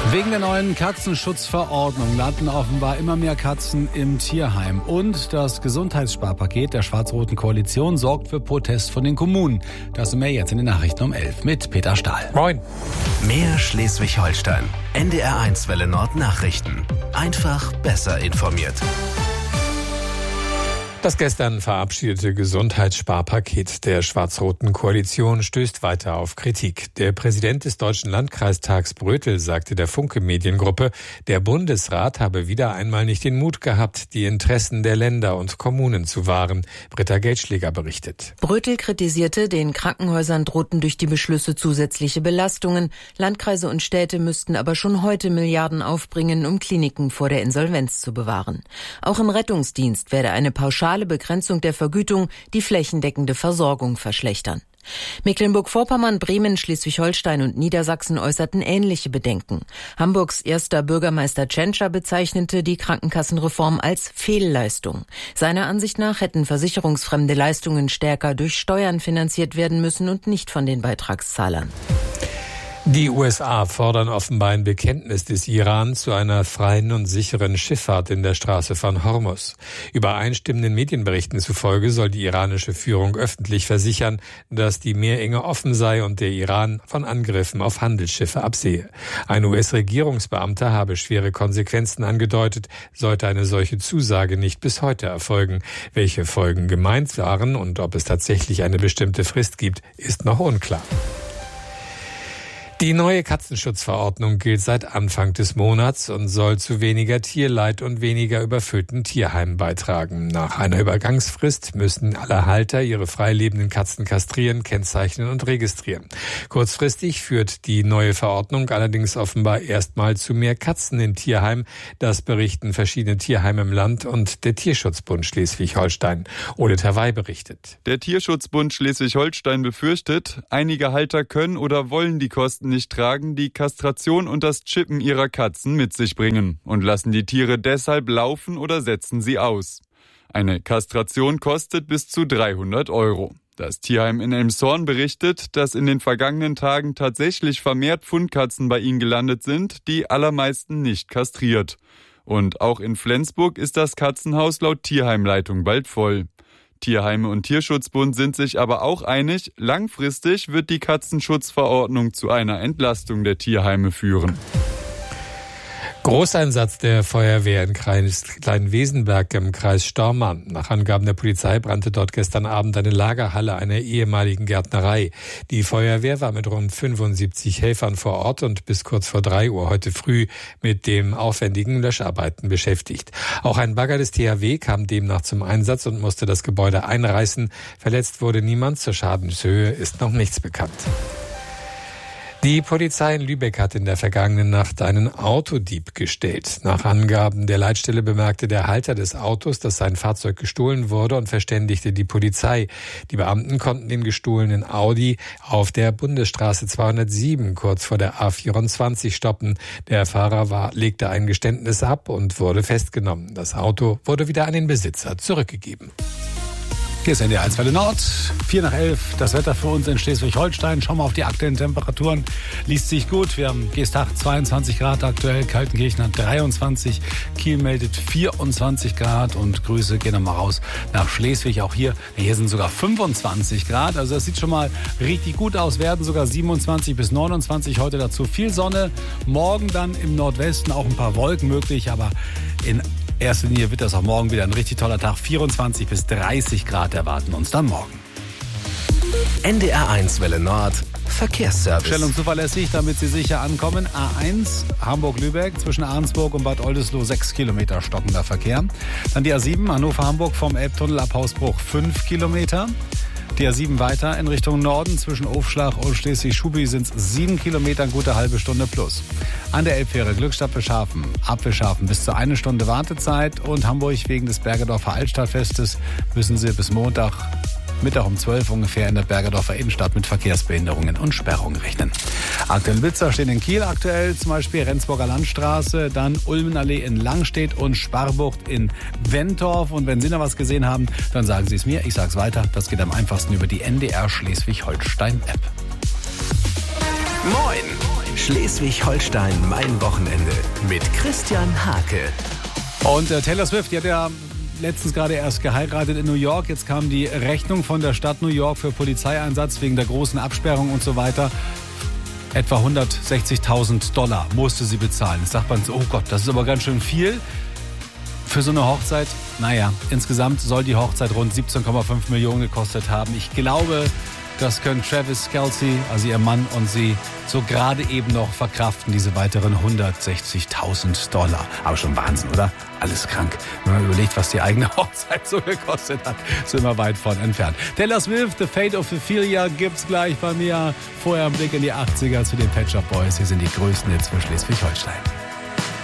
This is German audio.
Wegen der neuen Katzenschutzverordnung landen offenbar immer mehr Katzen im Tierheim. Und das Gesundheitssparpaket der schwarz-roten Koalition sorgt für Protest von den Kommunen. Das und mehr jetzt in den Nachrichten um 11 mit Peter Stahl. Moin. Mehr Schleswig-Holstein. NDR1 Welle Nord Nachrichten. Einfach besser informiert. Das gestern verabschiedete Gesundheitssparpaket der schwarz-roten Koalition stößt weiter auf Kritik. Der Präsident des Deutschen Landkreistags Brötel sagte der Funke Mediengruppe, der Bundesrat habe wieder einmal nicht den Mut gehabt, die Interessen der Länder und Kommunen zu wahren. Britta Geldschläger berichtet. Brötel kritisierte, den Krankenhäusern drohten durch die Beschlüsse zusätzliche Belastungen. Landkreise und Städte müssten aber schon heute Milliarden aufbringen, um Kliniken vor der Insolvenz zu bewahren. Auch im Rettungsdienst werde eine pauschale Begrenzung der Vergütung die flächendeckende Versorgung verschlechtern. Mecklenburg-Vorpommern, Bremen, Schleswig-Holstein und Niedersachsen äußerten ähnliche Bedenken. Hamburgs erster Bürgermeister Tschentscher bezeichnete die Krankenkassenreform als Fehlleistung. Seiner Ansicht nach hätten versicherungsfremde Leistungen stärker durch Steuern finanziert werden müssen und nicht von den Beitragszahlern. Die USA fordern offenbar ein Bekenntnis des Iran zu einer freien und sicheren Schifffahrt in der Straße von Hormuz. Übereinstimmenden Medienberichten zufolge soll die iranische Führung öffentlich versichern, dass die Meerenge offen sei und der Iran von Angriffen auf Handelsschiffe absehe. Ein US-Regierungsbeamter habe schwere Konsequenzen angedeutet, sollte eine solche Zusage nicht bis heute erfolgen. Welche Folgen gemeint waren und ob es tatsächlich eine bestimmte Frist gibt, ist noch unklar. Die neue Katzenschutzverordnung gilt seit Anfang des Monats und soll zu weniger Tierleid und weniger überfüllten Tierheimen beitragen. Nach einer Übergangsfrist müssen alle Halter ihre freilebenden Katzen kastrieren, kennzeichnen und registrieren. Kurzfristig führt die neue Verordnung allerdings offenbar erstmal zu mehr Katzen in Tierheimen. Das berichten verschiedene Tierheime im Land und der Tierschutzbund Schleswig-Holstein. Ole Terwey berichtet. Der Tierschutzbund Schleswig-Holstein befürchtet, einige Halter können oder wollen die Kosten nicht tragen, die Kastration und das Chippen ihrer Katzen mit sich bringen und lassen die Tiere deshalb laufen oder setzen sie aus. Eine Kastration kostet bis zu 300 €. Das Tierheim in Elmshorn berichtet, dass in den vergangenen Tagen tatsächlich vermehrt Fundkatzen bei ihnen gelandet sind, die allermeisten nicht kastriert. Und auch in Flensburg ist das Katzenhaus laut Tierheimleitung bald voll. Tierheime und Tierschutzbund sind sich aber auch einig, langfristig wird die Katzenschutzverordnung zu einer Entlastung der Tierheime führen. Großeinsatz der Feuerwehr in Kleinwesenberg im Kreis Stormarn. Nach Angaben der Polizei brannte dort gestern Abend eine Lagerhalle einer ehemaligen Gärtnerei. Die Feuerwehr war mit rund 75 Helfern vor Ort und bis kurz vor 3 Uhr heute früh mit den aufwendigen Löscharbeiten beschäftigt. Auch ein Bagger des THW kam demnach zum Einsatz und musste das Gebäude einreißen. Verletzt wurde niemand. Zur Schadenshöhe ist noch nichts bekannt. Die Polizei in Lübeck hat in der vergangenen Nacht einen Autodieb gestellt. Nach Angaben der Leitstelle bemerkte der Halter des Autos, dass sein Fahrzeug gestohlen wurde und verständigte die Polizei. Die Beamten konnten den gestohlenen Audi auf der Bundesstraße 207 kurz vor der A24 stoppen. Der Fahrer legte ein Geständnis ab und wurde festgenommen. Das Auto wurde wieder an den Besitzer zurückgegeben. Hier ist NDR1 Welle Nord, 4 nach 11. Das Wetter für uns in Schleswig-Holstein. Schauen wir auf die aktuellen Temperaturen. Liest sich gut. Wir haben Geestach 22 Grad aktuell, Kaltenkirchen hat 23, Kiel meldet 24 Grad und Grüße gehen nochmal raus nach Schleswig. Auch hier sind sogar 25 Grad. Also das sieht schon mal richtig gut aus. Werden sogar 27 bis 29 heute dazu. Viel Sonne. Morgen dann im Nordwesten auch ein paar Wolken möglich, aber in erster Linie wird das auch morgen wieder ein richtig toller Tag. 24 bis 30 Grad erwarten uns dann morgen. NDR1 Welle Nord Verkehrsservice. Schnell und zuverlässig, damit Sie sicher ankommen. A1 Hamburg-Lübeck zwischen Ahrensburg und Bad Oldesloe 6 Kilometer stockender Verkehr. Dann die A7 Hannover-Hamburg vom Elbtunnel ab Hausbruch 5 Kilometer. Die A7 weiter in Richtung Norden zwischen Ofschlag und Schleswig-Schubi sind es 7 Kilometer, eine gute halbe Stunde plus. An der Elbfähre Glückstadt-Beschafen, ab Beschafen bis zu 1 Stunde Wartezeit und Hamburg wegen des Bergedorfer Altstadtfestes müssen Sie bis Montag Mittag um 12 ungefähr in der Bergedorfer Innenstadt mit Verkehrsbehinderungen und Sperrungen rechnen. Aktuell Blitzer stehen in Kiel aktuell, zum Beispiel Rendsburger Landstraße, dann Ulmenallee in Langstedt und Sparbucht in Wentorf. Und wenn Sie noch was gesehen haben, dann sagen Sie es mir, ich sage es weiter. Das geht am einfachsten über die NDR Schleswig-Holstein-App. Moin! Schleswig-Holstein mein Wochenende mit Christian Hake. Und Taylor Swift, die hat ja letztens gerade erst geheiratet in New York. Jetzt kam die Rechnung von der Stadt New York für Polizeieinsatz wegen der großen Absperrung und so weiter. Etwa $160.000 musste sie bezahlen. Jetzt sagt man so, oh Gott, das ist aber ganz schön viel für so eine Hochzeit. Naja, insgesamt soll die Hochzeit rund 17,5 Millionen gekostet haben. Ich glaube, das können Travis Kelce, also ihr Mann und sie, so gerade eben noch verkraften, diese weiteren $160.000. Aber schon Wahnsinn, oder? Alles krank. Wenn man überlegt, was die eigene Hochzeit so gekostet hat, sind wir weit von entfernt. Taylor Swift, The Fate of Ophelia gibt's gleich bei mir. Vorher ein Blick in die 80er zu den Pet Shop Boys. Hier sind die größten Hits für Schleswig-Holstein.